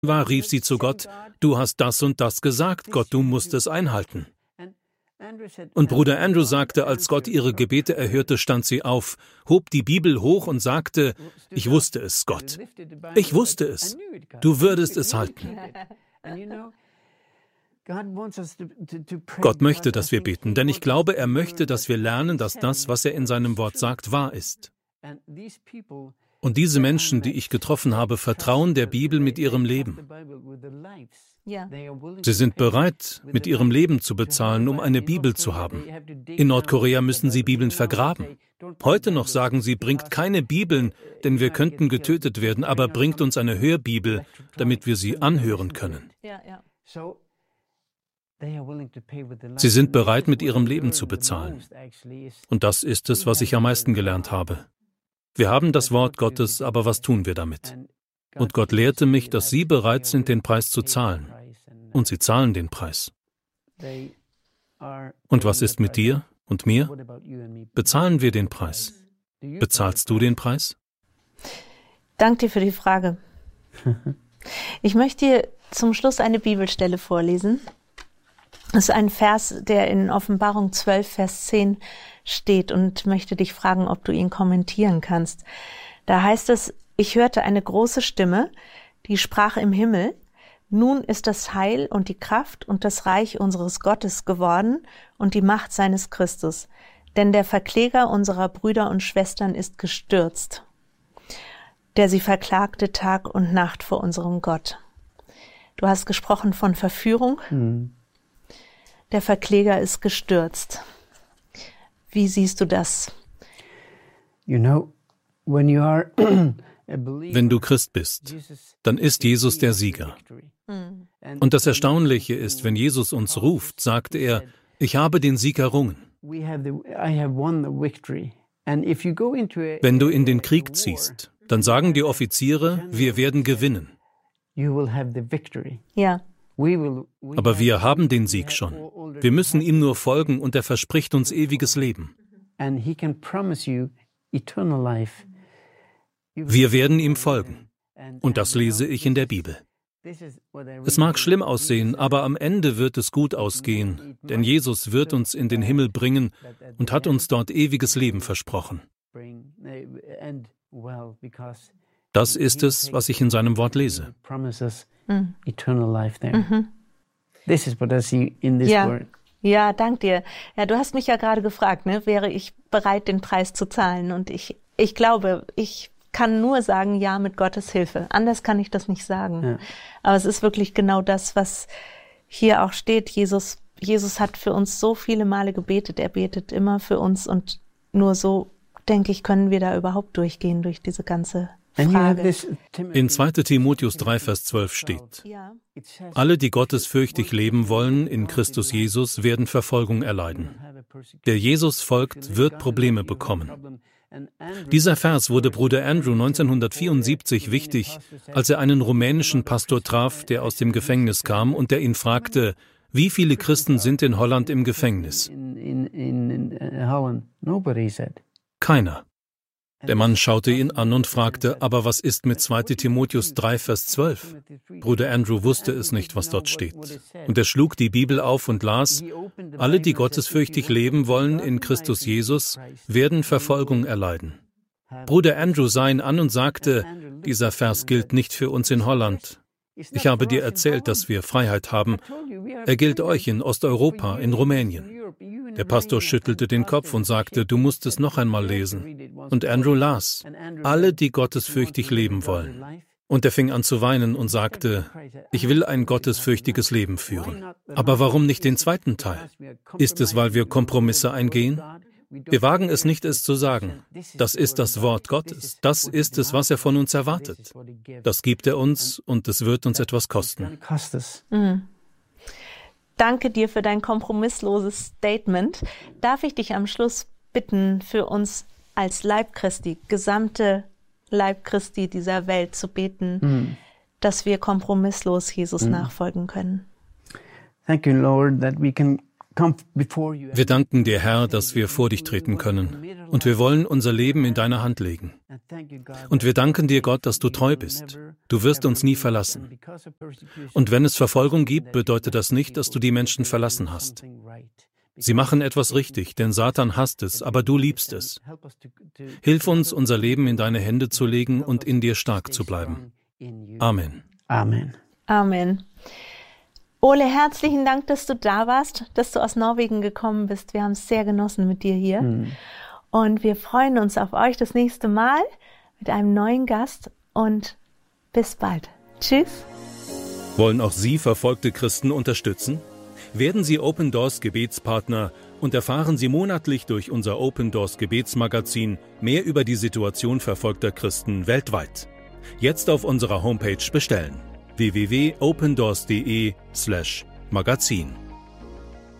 war, rief sie zu Gott: Du hast das und das gesagt, Gott, du musst es einhalten. Und Bruder Andrew sagte, als Gott ihre Gebete erhörte, stand sie auf, hob die Bibel hoch und sagte: Ich wusste es, Gott. Ich wusste es. Du würdest es halten. Gott möchte, dass wir beten, denn ich glaube, er möchte, dass wir lernen, dass das, was er in seinem Wort sagt, wahr ist. Und diese Menschen, die ich getroffen habe, vertrauen der Bibel mit ihrem Leben. Sie sind bereit, mit ihrem Leben zu bezahlen, um eine Bibel zu haben. In Nordkorea müssen sie Bibeln vergraben. Heute noch sagen sie, bringt keine Bibeln, denn wir könnten getötet werden, aber bringt uns eine Hörbibel, damit wir sie anhören können. Sie sind bereit, mit ihrem Leben zu bezahlen. Und das ist es, was ich am meisten gelernt habe. Wir haben das Wort Gottes, aber was tun wir damit? Und Gott lehrte mich, dass sie bereit sind, den Preis zu zahlen. Und sie zahlen den Preis. Und was ist mit dir und mir? Bezahlen wir den Preis? Bezahlst du den Preis? Danke dir für die Frage. Ich möchte dir zum Schluss eine Bibelstelle vorlesen. Das ist ein Vers, der in Offenbarung 12, Vers 10 steht, und möchte dich fragen, ob du ihn kommentieren kannst. Da heißt es: Ich hörte eine große Stimme, die sprach im Himmel: Nun ist das Heil und die Kraft und das Reich unseres Gottes geworden und die Macht seines Christus. Denn der Verkläger unserer Brüder und Schwestern ist gestürzt, der sie verklagte Tag und Nacht vor unserem Gott. Du hast gesprochen von Verführung. Der Verkläger ist gestürzt. Wie siehst du das? Wenn du Christ bist, dann ist Jesus der Sieger. Und das Erstaunliche ist, wenn Jesus uns ruft, sagt er: Ich habe den Sieg errungen. Wenn du in den Krieg ziehst, dann sagen die Offiziere: Wir werden gewinnen. Ja. Aber wir haben den Sieg schon. Wir müssen ihm nur folgen und er verspricht uns ewiges Leben. Wir werden ihm folgen. Und das lese ich in der Bibel. Es mag schlimm aussehen, aber am Ende wird es gut ausgehen, denn Jesus wird uns in den Himmel bringen und hat uns dort ewiges Leben versprochen. Das ist es, was ich in seinem Wort lese. Ja, dank dir. Ja, du hast mich ja gerade gefragt, ne, wäre ich bereit, den Preis zu zahlen? Und ich glaube, ich kann nur sagen, ja, mit Gottes Hilfe. Anders kann ich das nicht sagen. Ja. Aber es ist wirklich genau das, was hier auch steht. Jesus hat für uns so viele Male gebetet. Er betet immer für uns, und nur so, denke ich, können wir da überhaupt durchgehen durch diese ganze Frage. In 2. Timotheus 3, Vers 12 steht: Alle, die gottesfürchtig leben wollen in Christus Jesus, werden Verfolgung erleiden. Der Jesus folgt, wird Probleme bekommen. Dieser Vers wurde Bruder Andrew 1974 wichtig, als er einen rumänischen Pastor traf, der aus dem Gefängnis kam und der ihn fragte: Wie viele Christen sind in Holland im Gefängnis? Keiner. Der Mann schaute ihn an und fragte: Aber was ist mit 2. Timotheus 3, Vers 12? Bruder Andrew wusste es nicht, was dort steht. Und er schlug die Bibel auf und las: Alle, die gottesfürchtig leben wollen in Christus Jesus, werden Verfolgung erleiden. Bruder Andrew sah ihn an und sagte: Dieser Vers gilt nicht für uns in Holland. Ich habe dir erzählt, dass wir Freiheit haben. Er gilt euch in Osteuropa, in Rumänien. Der Pastor schüttelte den Kopf und sagte: Du musst es noch einmal lesen. Und Andrew las: Alle, die gottesfürchtig leben wollen. Und er fing an zu weinen und sagte: Ich will ein gottesfürchtiges Leben führen. Aber warum nicht den zweiten Teil? Ist es, weil wir Kompromisse eingehen? Wir wagen es nicht, es zu sagen. Das ist das Wort Gottes. Das ist es, was er von uns erwartet. Das gibt er uns, und es wird uns etwas kosten. Danke dir für dein kompromissloses Statement. Darf ich dich am Schluss bitten, für uns als Leib Christi, gesamte Leib Christi dieser Welt zu beten, dass wir kompromisslos Jesus nachfolgen können? Thank you, Lord, that we can Wir danken dir, Herr, dass wir vor dich treten können. Und wir wollen unser Leben in deine Hand legen. Und wir danken dir, Gott, dass du treu bist. Du wirst uns nie verlassen. Und wenn es Verfolgung gibt, bedeutet das nicht, dass du die Menschen verlassen hast. Sie machen etwas richtig, denn Satan hasst es, aber du liebst es. Hilf uns, unser Leben in deine Hände zu legen und in dir stark zu bleiben. Amen. Amen. Amen. Ole, herzlichen Dank, dass du da warst, dass du aus Norwegen gekommen bist. Wir haben es sehr genossen mit dir hier. Und wir freuen uns auf euch das nächste Mal mit einem neuen Gast. Und bis bald. Tschüss. Wollen auch Sie verfolgte Christen unterstützen? Werden Sie Open Doors Gebetspartner und erfahren Sie monatlich durch unser Open Doors Gebetsmagazin mehr über die Situation verfolgter Christen weltweit. Jetzt auf unserer Homepage bestellen: www.opendoors.de/magazin.